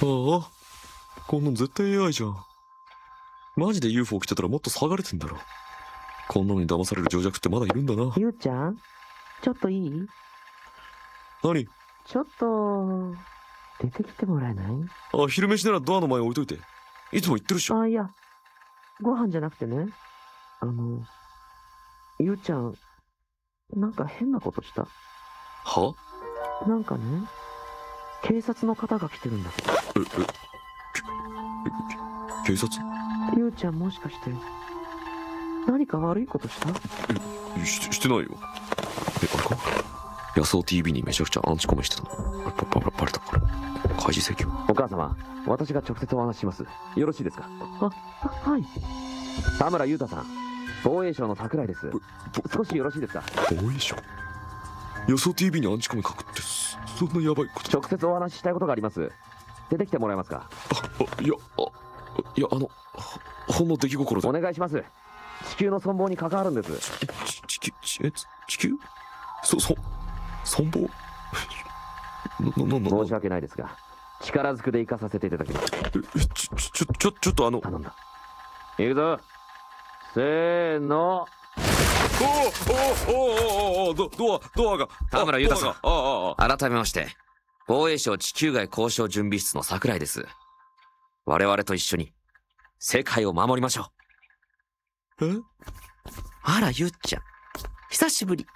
あ、こんなん絶対 AI じゃん。マジで UFO 来てたらもっと騒がれてんだろ。こんなのに騙される情弱ってまだいるんだな。 ゆうちゃん、ちょっといい？ 何？ ちょっと、出てきてもらえない？ あ、昼飯ならドアの前置いといて。いつも言ってるっしょ。 あ、いや、ご飯じゃなくてね。ゆうちゃん、なんか変なことした？ は？ なんかね、警察の方が来てるんだけど。 警察？ ゆうちゃんもしかして、何か悪いことした？ してないよ。あれか？野草 TV にめちゃくちゃアンチコメしてたの。バレたから。開示請求。 お母様、私が直接お話しします。よろしいですか？ はい。 田村裕太さん、防衛省の桜井です。少しよろしいですか？ 防衛省？野草 TV にアンチコメ書くってそんなやばいこと？ 直接お話ししたいことがあります。出てきてもらえますか？ いや、ほんの出来心で。 お願いします。地球の存亡に関わるんです。 地球？存亡？ 申し訳ないですが、力ずくで生かさせていただきます。 ちょっと頼んだ。行くぞ。せーの。 ドアが。 田村裕太さん。改めまして、防衛省地球外交渉準備室の桜井です。我々と一緒に、世界を守りましょう。 え？ あら、ゆっちゃん。久しぶり。